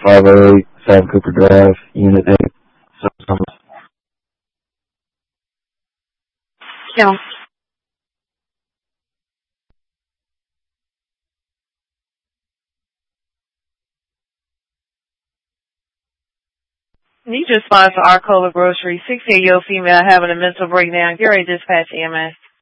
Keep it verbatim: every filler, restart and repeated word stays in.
five oh eight Sam Cooper Drive, Unit eight. So, Yeah. You just sponsor Arcola Grocery, sixty-year-old female having a mental breakdown. Get ready to dispatch E M S.